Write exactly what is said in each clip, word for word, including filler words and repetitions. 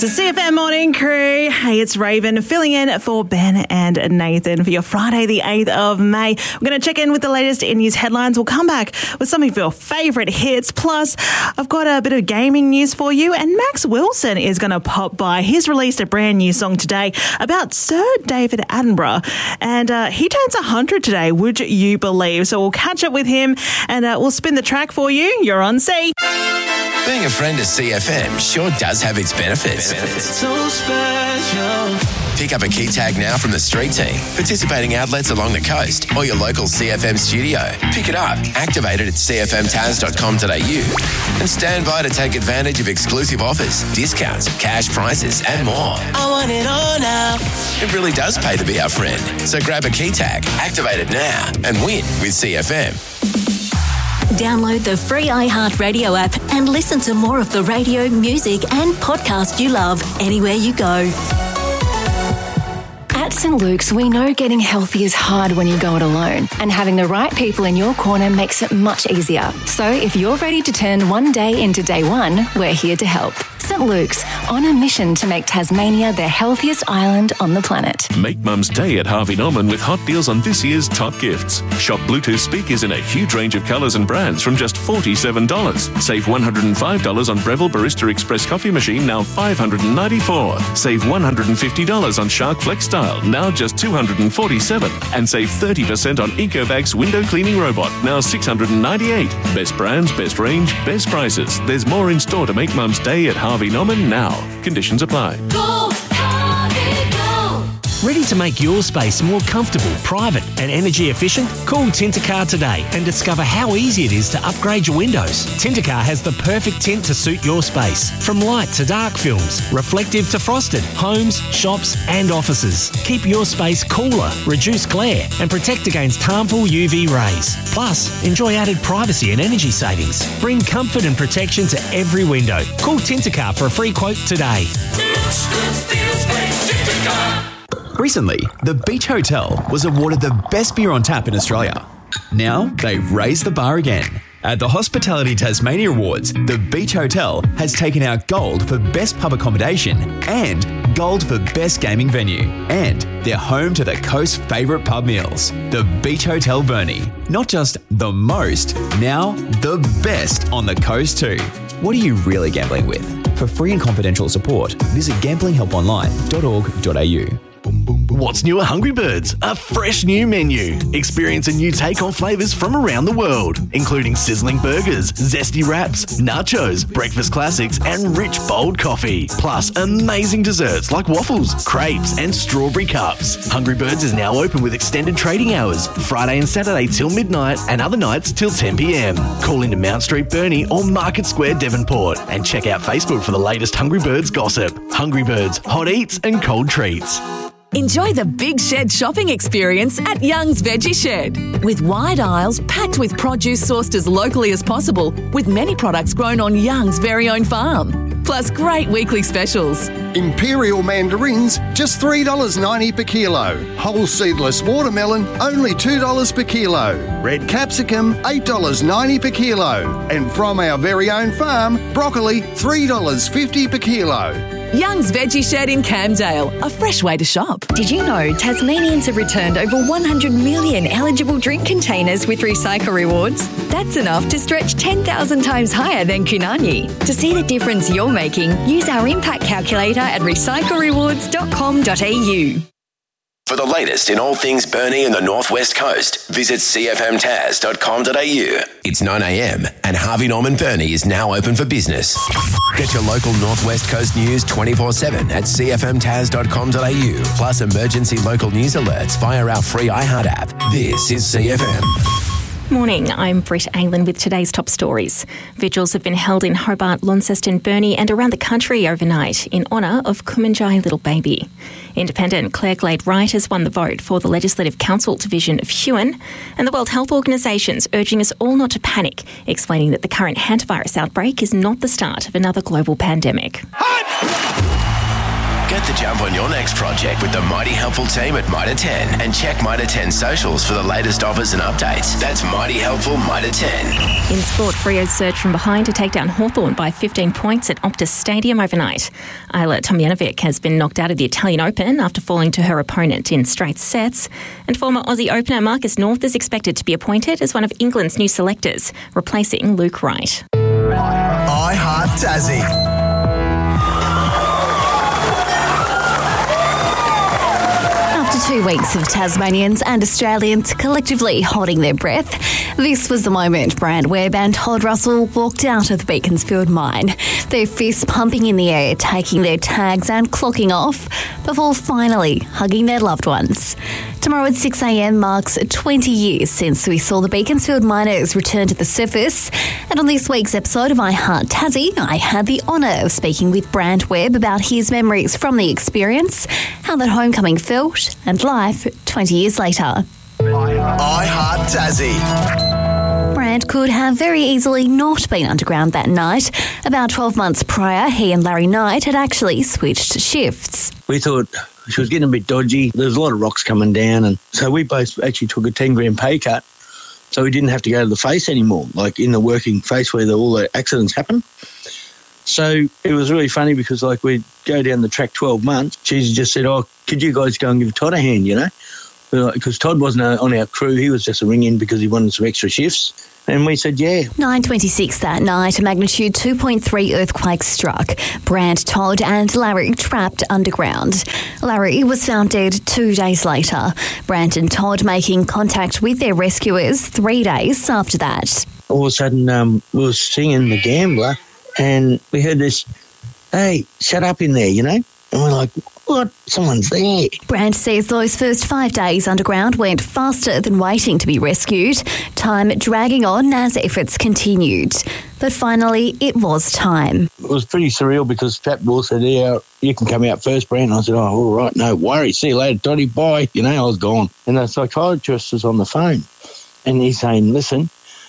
It's a C F M Morning Crew. Hey, it's Raven filling in for Ben and Nathan for your Friday the eighth of May. We're going to check in with the latest in news headlines. We'll come back with some of your favourite hits. Plus, I've got a bit of gaming news for you, and Max Wilson is going to pop by. He's released a brand new song today about Sir David Attenborough, and uh, he turns one hundred today, would you believe? So we'll catch up with him, and uh, we'll spin the track for you. You're on C. Being a friend of C F M sure does have its benefits. benefits. So special. Pick up a key tag now from the street team, participating outlets along the coast, or your local C F M studio. Pick it up, activate it at c f m taz dot com dot a u, and stand by to take advantage of exclusive offers, discounts, cash prizes, and more. I want it all now. It really does pay to be our friend. So grab a key tag, activate it now, and win with C F M. Download the free iHeartRadio app and listen to more of the radio, music and podcast you love anywhere you go. At Saint Luke's, we know getting healthy is hard when you go it alone, and having the right people in your corner makes it much easier. So if you're ready to turn one day into day one, we're here to help. Saint Luke's, on a mission to make Tasmania the healthiest island on the planet. Make Mum's Day at Harvey Norman with hot deals on this year's top gifts. Shop Bluetooth speakers in a huge range of colours and brands from just forty-seven dollars. Save one hundred five dollars on Breville Barista Express coffee machine, now five hundred ninety-four dollars. Save one hundred fifty dollars on Shark Flex Style, now just two hundred forty-seven dollars. And save thirty percent on Ecobag's window cleaning robot, now six hundred ninety-eight dollars. Best brands, best range, best prices. There's more in store to make Mum's Day at Harvey Norman now. Conditions apply. Go, Harvey, go! Ready to make your space more comfortable, private and energy efficient? Call Tintercar today and discover how easy it is to upgrade your windows. Tintercar has the perfect tint to suit your space. From light to dark films, reflective to frosted, homes, shops and offices. Keep your space cooler, reduce glare and protect against harmful U V rays. Plus, enjoy added privacy and energy savings. Bring comfort and protection to every window. Call Tintercar for a free quote today. Recently, the Beach Hotel was awarded the best beer on tap in Australia. Now, they've raised the bar again. At the Hospitality Tasmania Awards, the Beach Hotel has taken out gold for best pub accommodation and gold for best gaming venue. And they're home to the coast's favourite pub meals. The Beach Hotel Burnie. Not just the most, now the best on the coast too. What are you really gambling with? For free and confidential support, visit gambling help online dot org dot a u. What's new at Hungry Birds? A fresh new menu. Experience a new take on flavours from around the world, including sizzling burgers, zesty wraps, nachos, breakfast classics, and rich, bold coffee. Plus, amazing desserts like waffles, crepes, and strawberry cups. Hungry Birds is now open with extended trading hours, Friday and Saturday till midnight, and other nights till ten p.m. Call into Mount Street, Burnie, or Market Square, Devonport, and check out Facebook for the latest Hungry Birds gossip. Hungry Birds, hot eats and cold treats. Enjoy the Big Shed shopping experience at Young's Veggie Shed. With wide aisles packed with produce sourced as locally as possible, with many products grown on Young's very own farm. Plus great weekly specials. Imperial mandarins, just three dollars ninety per kilo. Whole seedless watermelon, only two dollars per kilo. Red capsicum, eight dollars ninety per kilo. And from our very own farm, broccoli, three dollars fifty per kilo. Young's Veggie Shed in Camdale, a fresh way to shop. Did you know Tasmanians have returned over one hundred million eligible drink containers with Recycle Rewards? That's enough to stretch ten thousand times higher than Kunani. To see the difference you're making, use our impact calculator at recycle rewards dot com dot a u. For the latest in all things Burnie and the Northwest Coast, visit c f m taz dot com dot a u. It's nine a.m. and Harvey Norman Burnie is now open for business. Get your local Northwest Coast news twenty-four seven at c f m taz dot com dot a u, plus emergency local news alerts via our free iHeart app. This is C F M. Morning, I'm Britt Aylan with today's top stories. Vigils have been held in Hobart, Launceston, Burnie and around the country overnight in honour of Kumanjai Little Baby. Independent Claire Glade Wright has won the vote for the Legislative Council division of Huon, and the World Health Organisation's urging us all not to panic, explaining that the current hantavirus outbreak is not the start of another global pandemic. Get Take the jump on your next project with the mighty helpful team at Mitre ten and check Mitre ten socials for the latest offers and updates. That's mighty helpful Mitre ten. In sport, Freo surged from behind to take down Hawthorn by fifteen points at Optus Stadium overnight. Ayla Tomljanovic has been knocked out of the Italian Open after falling to her opponent in straight sets. And former Aussie opener Marcus North is expected to be appointed as one of England's new selectors, replacing Luke Wright. I Heart Tassie. Two weeks of Tasmanians and Australians collectively holding their breath, this was the moment Brand Webb and Todd Russell walked out of the Beaconsfield mine, their fists pumping in the air, taking their tags and clocking off before finally hugging their loved ones. Tomorrow at six a m marks twenty years since we saw the Beaconsfield miners return to the surface, and on this week's episode of I Heart Tassie, I had the honour of speaking with Brand Webb about his memories from the experience, how that homecoming felt, and life twenty years later. I Heart Tassie. Brand could have very easily not been underground that night. About twelve months prior, he and Larry Knight had actually switched shifts. We thought she was getting a bit dodgy. There was a lot of rocks coming down, and so we both actually took a ten grand pay cut so we didn't have to go to the face anymore, like in the working face where the, all the accidents happen. So it was really funny because, like, we'd go down the track twelve months. She just said, oh, could you guys go and give Todd a hand, you know? Because Todd wasn't on our crew. He was just a ring-in because he wanted some extra shifts. And we said, yeah. nine twenty-six that night, a magnitude two point three earthquake struck. Brand, Todd and Larry trapped underground. Larry was found dead two days later. Brand and Todd making contact with their rescuers three days after that. All of a sudden, um, we were singing The Gambler, and we heard this, hey, shut up in there, you know? And we're like, what? Someone's there. Brand says those first five days underground went faster than waiting to be rescued, time dragging on as efforts continued. But finally, it was time. It was pretty surreal because Pat Bull said, yeah, you can come out first, Brand. And I said, oh, all right, no worries. See you later, Toddy, bye. You know, I was gone. And the psychiatrist was on the phone, and he's saying, listen,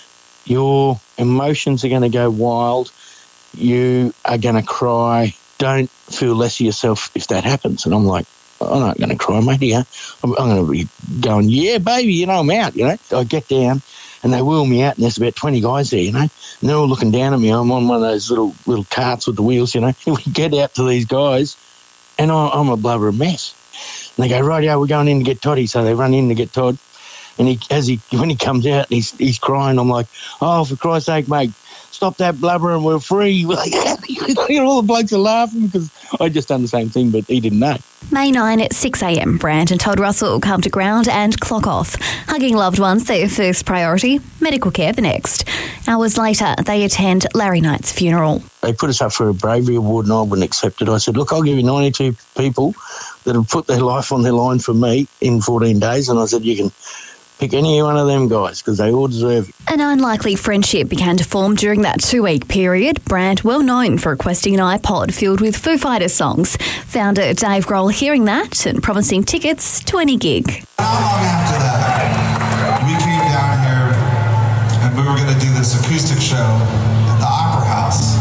your emotions are going to go wild. You are going to cry. Don't feel less of yourself if that happens. And I'm like, I'm not going to cry, mate. Yeah. I'm, I'm going to be going, yeah, baby, you know, I'm out, you know. I get down and they wheel me out and there's about twenty guys there, you know. And they're all looking down at me. I'm on one of those little little carts with the wheels, you know. We get out to these guys and I, I'm a blubber mess. And they go, right, yeah, we're going in to get Toddy. So they run in to get Todd. And he, as he, when he comes out, he's, he's crying. I'm like, oh, for Christ's sake, mate, stop that blubbering, we're free. All the blokes are laughing because I just done the same thing, but he didn't know. May ninth at six a m, Brand and Todd Russell come to ground and clock off. Hugging loved ones, their first priority, medical care the next. Hours later, they attend Larry Knight's funeral. They put us up for a bravery award and I wouldn't accept it. I said, look, I'll give you ninety-two people that have put their life on their line for me in fourteen days. And I said, you can pick any one of them guys because they all deserve it. An unlikely friendship began to form during that two-week period. Brand, well known for requesting an iPod filled with Foo Fighters songs. Founder Dave Grohl hearing that and promising tickets to any gig. Not long after that, we came down here and we were going to do this acoustic show at the Opera House.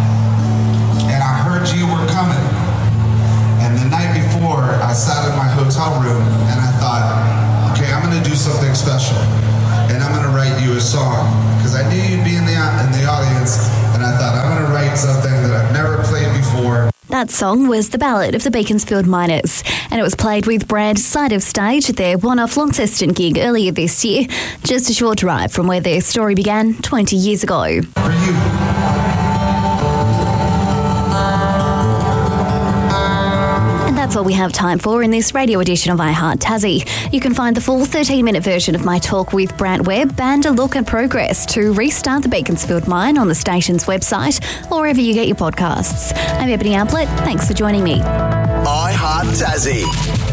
And I heard you were coming. And the night before, I sat in my hotel room and I thought, okay, I'm going to do something special, and I'm going to write you a song, because I knew you'd be in the in the audience, and I thought, I'm going to write something that I've never played before. That song was The Ballad of the Beaconsfield Miners, and it was played with Brand's side of stage at their one-off Launceston gig earlier this year, just a short drive from where their story began twenty years ago. For you. That's all we have time for in this radio edition of I Heart Tassie. You can find the full thirteen-minute version of my talk with Brand Webb and a look at progress to restart the Beaconsfield mine on the station's website or wherever you get your podcasts. I'm Ebony Amplet. Thanks for joining me. I Heart Tassie.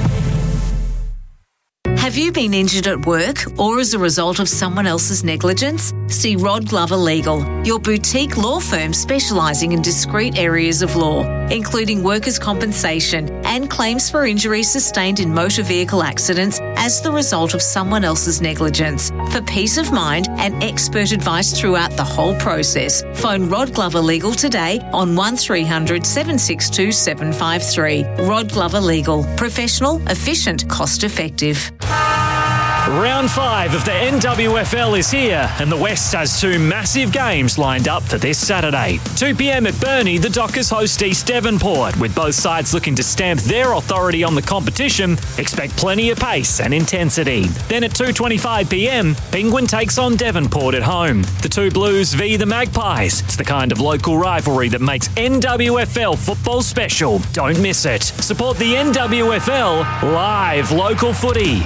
Have you been injured at work or as a result of someone else's negligence? See Rod Glover Legal, your boutique law firm specialising in discrete areas of law, including workers' compensation and claims for injuries sustained in motor vehicle accidents as the result of someone else's negligence. For peace of mind and expert advice throughout the whole process, phone Rod Glover Legal today on one three hundred seven six two seven five three. Rod Glover Legal. Professional, efficient, cost effective. Round five of the N W F L is here, and the West has two massive games lined up for this Saturday. two p.m. at Burnie, the Dockers host East Devonport, with both sides looking to stamp their authority on the competition. Expect plenty of pace and intensity. Then at two twenty-five p.m, Penguin takes on Devonport at home. The two Blues v the Magpies. It's the kind of local rivalry that makes N W F L football special. Don't miss it. Support the N W F L live local footy.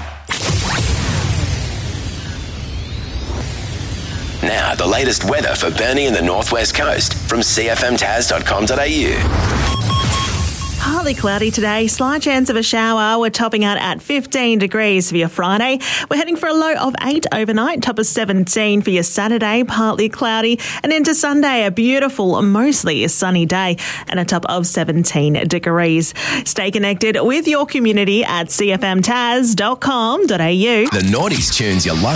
Now, the latest weather for Burnie and the Northwest Coast from c f m taz dot com dot a u. Partly cloudy today, slight chance of a shower. We're topping out at fifteen degrees for your Friday. We're heading for a low of eight overnight, top of seventeen for your Saturday, partly cloudy. And into Sunday, a beautiful, mostly sunny day and a top of seventeen degrees. Stay connected with your community at c f m taz dot com dot a u. The Naughties tunes you love.